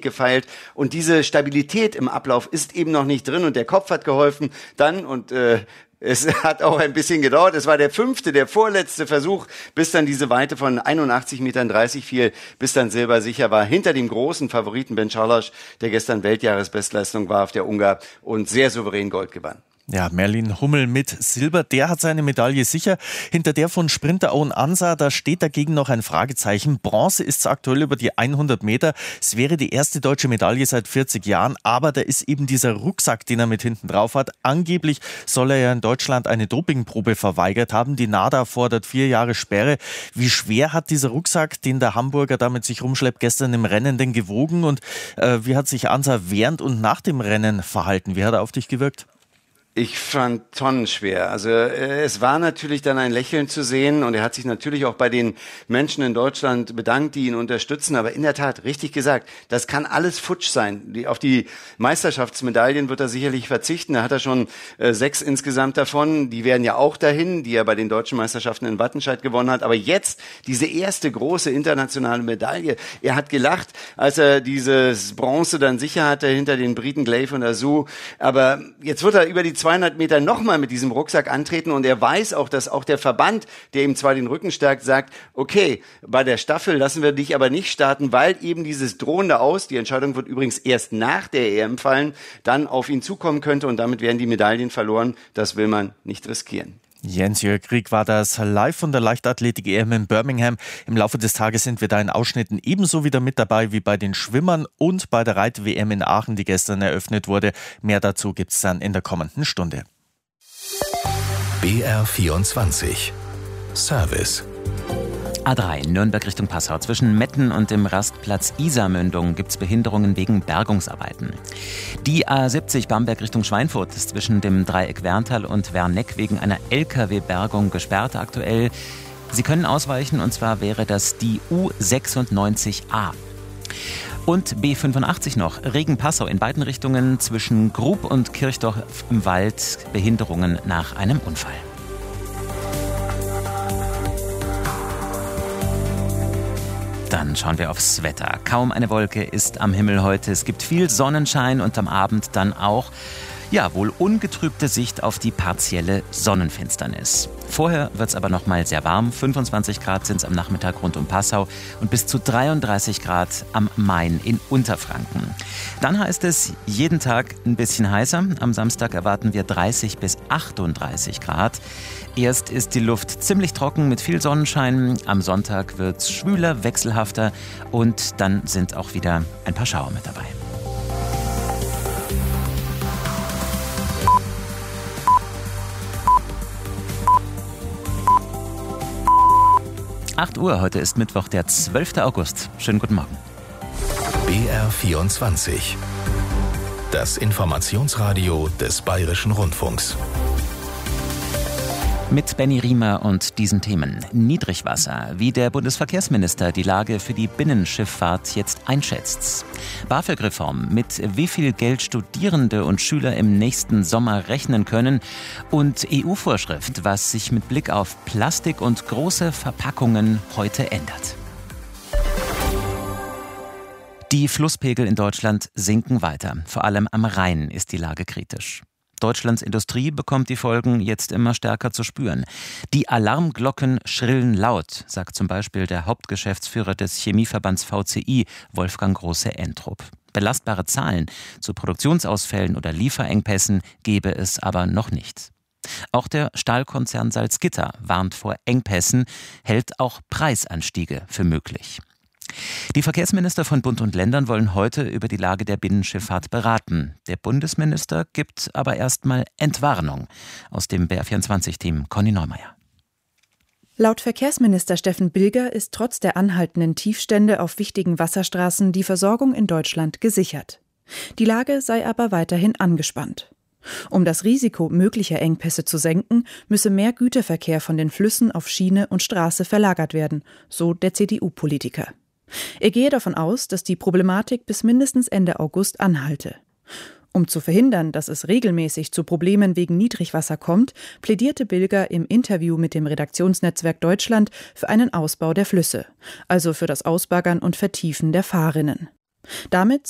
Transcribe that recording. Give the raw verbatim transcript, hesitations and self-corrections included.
gefeilt. Und diese Stabilität im Ablauf ist eben noch nicht drin. Und der Kopf hat geholfen. Dann, und äh, es hat auch ein bisschen gedauert. Es war der fünfte, der vorletzte Versuch, bis dann diese Weite von einundachtzig Metern dreißig fiel, bis dann Silber sicher war. Hinter dem großen Favoriten Ben Csalas, der gestern Weltjahresbestleistung warf, der Ungar, und sehr souverän Gold gewann. Ja, Merlin Hummel mit Silber, der hat seine Medaille sicher. Hinter der von Sprinter Owen Ansah, da steht dagegen noch ein Fragezeichen. Bronze ist aktuell über die hundert Meter. Es wäre die erste deutsche Medaille seit vierzig Jahren, aber da ist eben dieser Rucksack, den er mit hinten drauf hat. Angeblich soll er ja in Deutschland eine Dopingprobe verweigert haben. Die NADA fordert vier Jahre Sperre. Wie schwer hat dieser Rucksack, den der Hamburger da mit sich rumschleppt, gestern im Rennen denn gewogen? Und äh, wie hat sich Ansah während und nach dem Rennen verhalten? Wie hat er auf dich gewirkt? Ich fand tonnenschwer. Also äh, es war natürlich dann ein Lächeln zu sehen und er hat sich natürlich auch bei den Menschen in Deutschland bedankt, die ihn unterstützen. Aber in der Tat, richtig gesagt, das kann alles futsch sein. Die, auf die Meisterschaftsmedaillen wird er sicherlich verzichten. Da hat er schon äh, sechs insgesamt davon. Die werden ja auch dahin, die er bei den deutschen Meisterschaften in Wattenscheid gewonnen hat. Aber jetzt diese erste große internationale Medaille. Er hat gelacht, als er dieses Bronze dann sicher hatte hinter den Briten Glaive und Azu. Aber jetzt wird er über die zweihundert Meter nochmal mit diesem Rucksack antreten und er weiß auch, dass auch der Verband, der ihm zwar den Rücken stärkt, sagt, okay, bei der Staffel lassen wir dich aber nicht starten, weil eben dieses drohende Aus, die Entscheidung wird übrigens erst nach der E M fallen, dann auf ihn zukommen könnte und damit werden die Medaillen verloren. Das will man nicht riskieren. Jens-Jörg Krieg war das live von der Leichtathletik-E M in Birmingham. Im Laufe des Tages sind wir da in Ausschnitten ebenso wieder mit dabei wie bei den Schwimmern und bei der Reit-W M in Aachen, die gestern eröffnet wurde. Mehr dazu gibt's dann in der kommenden Stunde. B R vierundzwanzig Service. A drei, Nürnberg Richtung Passau. Zwischen Metten und dem Rastplatz Isarmündung gibt es Behinderungen wegen Bergungsarbeiten. Die A siebzig Bamberg Richtung Schweinfurt ist zwischen dem Dreieck Werntal und Werneck wegen einer L K W-Bergung gesperrt aktuell. Sie können ausweichen, und zwar wäre das die U sechsundneunzig A. Und B fünfundachtzig noch, Regen-Passau in beiden Richtungen zwischen Grub und Kirchdorf im Wald, Behinderungen nach einem Unfall. Dann schauen wir aufs Wetter. Kaum eine Wolke ist am Himmel heute. Es gibt viel Sonnenschein und am Abend dann auch, ja, wohl ungetrübte Sicht auf die partielle Sonnenfinsternis. Vorher wird es aber noch mal sehr warm. fünfundzwanzig Grad sind es am Nachmittag rund um Passau und bis zu dreiunddreißig Grad am Main in Unterfranken. Dann heißt es jeden Tag ein bisschen heißer. Am Samstag erwarten wir dreißig bis achtunddreißig Grad. Erst ist die Luft ziemlich trocken mit viel Sonnenschein. Am Sonntag wird es schwüler, wechselhafter und dann sind auch wieder ein paar Schauer mit dabei. acht Uhr, heute ist Mittwoch, der zwölfte August. Schönen guten Morgen. B R vierundzwanzig. Das Informationsradio des Bayerischen Rundfunks. Mit Benny Riemer und diesen Themen. Niedrigwasser, wie der Bundesverkehrsminister die Lage für die Binnenschifffahrt jetzt einschätzt. BAföG-Reform, mit wie viel Geld Studierende und Schüler im nächsten Sommer rechnen können. Und E U-Vorschrift, was sich mit Blick auf Plastik und große Verpackungen heute ändert. Die Flusspegel in Deutschland sinken weiter. Vor allem am Rhein ist die Lage kritisch. Deutschlands Industrie bekommt die Folgen jetzt immer stärker zu spüren. Die Alarmglocken schrillen laut, sagt zum Beispiel der Hauptgeschäftsführer des Chemieverbands V C I, Wolfgang Große-Entrup. Belastbare Zahlen zu Produktionsausfällen oder Lieferengpässen gebe es aber noch nicht. Auch der Stahlkonzern Salzgitter warnt vor Engpässen, hält auch Preisanstiege für möglich. Die Verkehrsminister von Bund und Ländern wollen heute über die Lage der Binnenschifffahrt beraten. Der Bundesminister gibt aber erstmal Entwarnung. Aus dem B R vierundzwanzig-Team Conny Neumeier. Laut Verkehrsminister Steffen Bilger ist trotz der anhaltenden Tiefstände auf wichtigen Wasserstraßen die Versorgung in Deutschland gesichert. Die Lage sei aber weiterhin angespannt. Um das Risiko möglicher Engpässe zu senken, müsse mehr Güterverkehr von den Flüssen auf Schiene und Straße verlagert werden, so der C D U-Politiker. Er gehe davon aus, dass die Problematik bis mindestens Ende August anhalte. Um zu verhindern, dass es regelmäßig zu Problemen wegen Niedrigwasser kommt, plädierte Bilger im Interview mit dem Redaktionsnetzwerk Deutschland für einen Ausbau der Flüsse, also für das Ausbaggern und Vertiefen der Fahrrinnen. Damit